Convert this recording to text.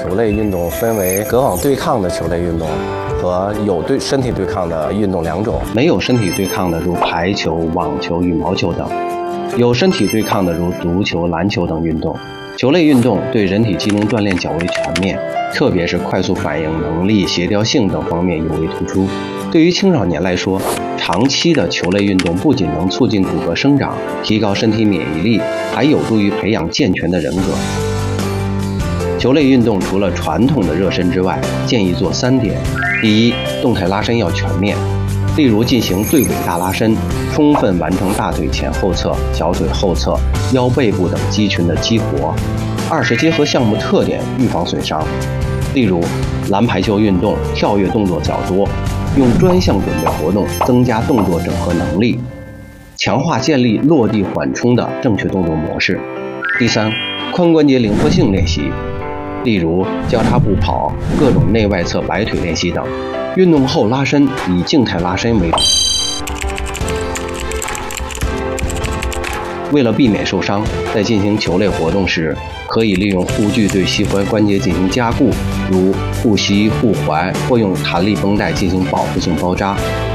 球类运动分为隔网对抗的球类运动和有身体对抗的运动两种。 没有身体对抗的如排球、网球、羽毛球等；有身体对抗的如足球、篮球等运动。球类运动对人体机能锻炼较为全面，特别是快速反应能力、协调性等方面尤为突出。对于青少年来说，长期的球类运动不仅能促进骨骼生长，提高身体免疫力，还有助于培养健全的人格。球类运动除了传统的热身之外，建议做3点：第一，动态拉伸要全面，例如进行对尾大拉伸，充分完成大腿前后侧、小腿后侧、腰背部等肌群的激活。二是结合项目特点，预防损伤，例如篮排球运动跳跃动作较多，用专项准备活动增加动作整合能力，强化建立落地缓冲的正确动作模式。第三，髋关节灵活性练习，例如交叉步跑、各种内外侧摆腿练习等。运动后拉伸以静态拉伸为主。为了避免受伤，在进行球类活动时，可以利用护具对膝踝关节进行加固，如护膝、护踝，或用弹力绷带进行保护性包扎。